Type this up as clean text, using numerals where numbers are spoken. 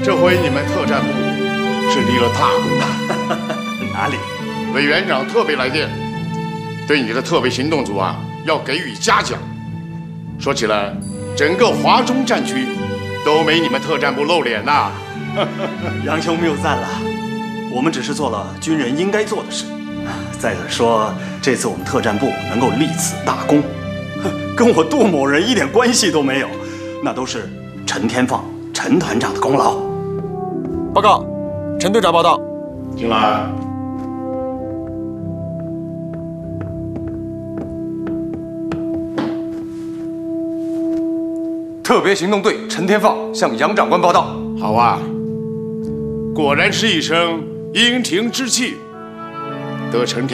这回你们特战部是立了大功了。 哪里？ 委员长特别来电，对你的特别行动组啊要给予嘉奖。说起来，整个华中战区都没你们特战部露脸呐。 杨兄谬赞了，我们只是做了军人应该做的事。再者说，这次我们特战部能够立此大功，跟我杜某人一点关系都没有，那都是陈天放陈团长的功劳。 报告，陈队长报道。 进来。 特别行动队陈天放向杨长官报道。 好啊，果然是一声英挺之气，得陈天